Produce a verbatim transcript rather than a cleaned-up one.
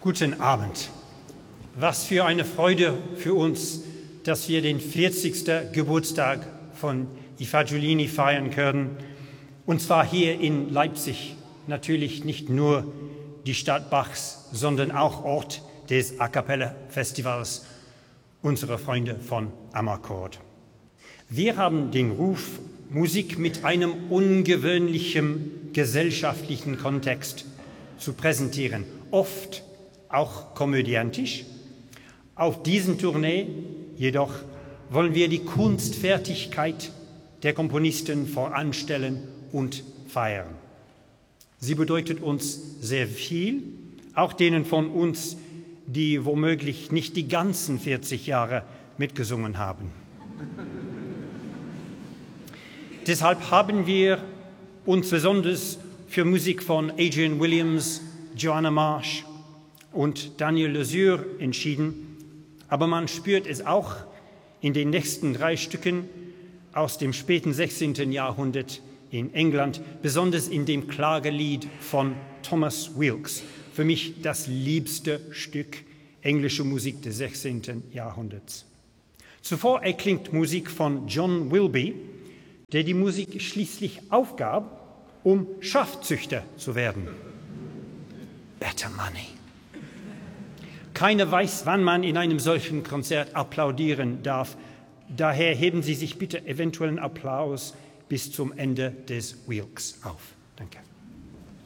Guten Abend. Was für eine Freude für uns, dass wir den vierzigsten Geburtstag von Ifá Giulini feiern können. Und zwar hier in Leipzig. Natürlich nicht nur die Stadt Bachs, sondern auch Ort des A Cappella Festivals, unsere Freunde von Amarcord. Wir haben den Ruf, Musik mit einem ungewöhnlichen gesellschaftlichen Kontext zu präsentieren, oft auch komödiantisch. Auf diesen Tournee jedoch wollen wir die Kunstfertigkeit der Komponisten voranstellen und feiern. Sie bedeutet uns sehr viel, auch denen von uns, die womöglich nicht die ganzen vierzig Jahre mitgesungen haben. Deshalb haben wir uns besonders für Musik von Adrian Williams, Joanna Marsh und Daniel Lesueur entschieden, aber man spürt es auch in den nächsten drei Stücken aus dem späten sechzehnten Jahrhundert in England, besonders in dem Klagelied von Thomas Weelkes, für mich das liebste Stück englischer Musik des sechzehnten Jahrhunderts. Zuvor erklingt Musik von John Wilby, der die Musik schließlich aufgab, um Schafzüchter zu werden. Better money. Keiner weiß, wann man in einem solchen Konzert applaudieren darf. Daher heben Sie sich bitte eventuellen Applaus bis zum Ende des Weelkes auf. Danke.